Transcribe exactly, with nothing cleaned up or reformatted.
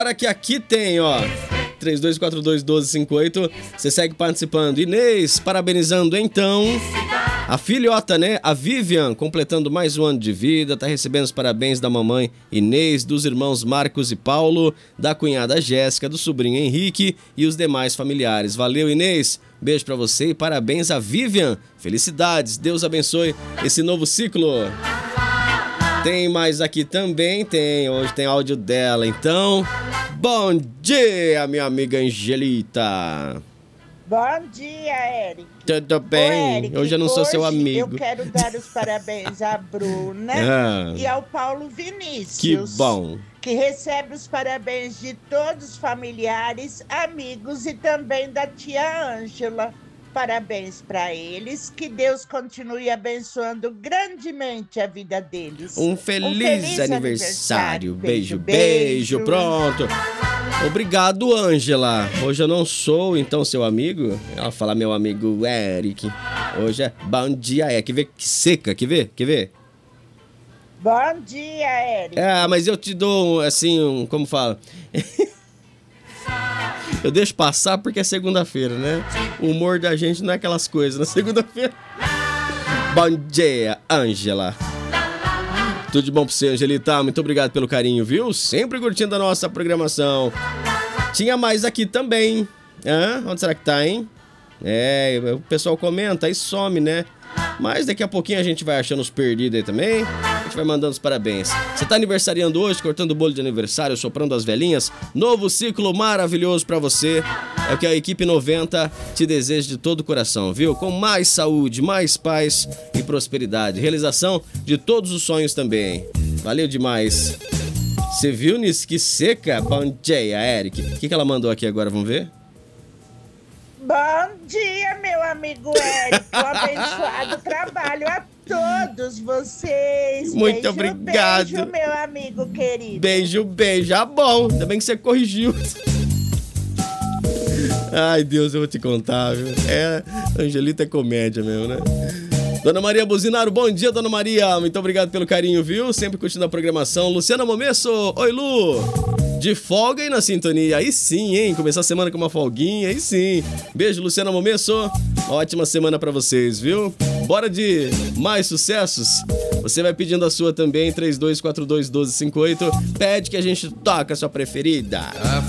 Agora que aqui tem, ó, três dois quatro dois, um dois cinco oito. Você segue participando. Inês, parabenizando então a filhota, né? A Vivian, completando mais um ano de vida. Tá recebendo os parabéns da mamãe Inês, dos irmãos Marcos e Paulo, da cunhada Jéssica, do sobrinho Henrique e os demais familiares. Valeu, Inês. Beijo pra você e parabéns a Vivian. Felicidades, Deus abençoe esse novo ciclo. Tem mais aqui também, tem. Hoje tem áudio dela, então. Bom dia, minha amiga Angelita. Bom dia, Eric. Tudo bem? Ô, Eric, hoje eu não sou seu amigo. Eu quero dar os parabéns à Bruna ah, e ao Paulo Vinícius. Que bom. Que recebe os parabéns de todos os familiares, amigos e também da tia Ângela. Parabéns para eles, que Deus continue abençoando grandemente a vida deles. Um feliz, um feliz aniversário. aniversário. Beijo, Beijo, beijo, pronto. Obrigado, Ângela. Hoje eu não sou, então, seu amigo. Ela fala meu amigo Eric. Hoje é bom dia, é. Quer ver que seca, quer ver? Quer ver? Bom dia, Eric. É, mas eu te dou, assim, um, como fala... Eu deixo passar porque é segunda-feira, né? O humor da gente não é aquelas coisas, na segunda-feira. Bom dia, Ângela. Tudo de bom pra você, Angelita. Muito obrigado pelo carinho, viu? Sempre curtindo a nossa programação. Tinha mais aqui também. Hã? Onde será que tá, hein? É, o pessoal comenta e some, né? Mas daqui a pouquinho a gente vai achando os perdidos aí também. A gente vai mandando os parabéns. Você tá aniversariando hoje, cortando o bolo de aniversário, soprando as velhinhas? Novo ciclo maravilhoso pra você. É o que a equipe noventa te deseja de todo o coração, viu? Com mais saúde, mais paz e prosperidade. Realização de todos os sonhos também. Valeu demais. Você viu, Nis? Que seca? Bom dia, Eric. O que, que ela mandou aqui agora? Vamos ver? Bom dia, meu amigo Eric. Um abençoado trabalho a todos vocês. Muito beijo, obrigado. Beijo, meu amigo querido. Beijo, beijo. Ah, bom. Ainda bem que você corrigiu. Ai, Deus, eu vou te contar, viu? É, Angelita é comédia mesmo, né? Dona Maria Buzinaro, bom dia, Dona Maria. Muito obrigado pelo carinho, viu? Sempre curtindo a programação. Luciana Momesso, oi, Lu. De folga e na sintonia. Aí sim, hein? Começar a semana com uma folguinha, aí sim. Beijo, Luciana Momesso. Ótima semana pra vocês, viu? Bora de mais sucessos? Você vai pedindo a sua também, três dois quatro dois, um dois cinco oito. Pede que a gente toca a sua preferida.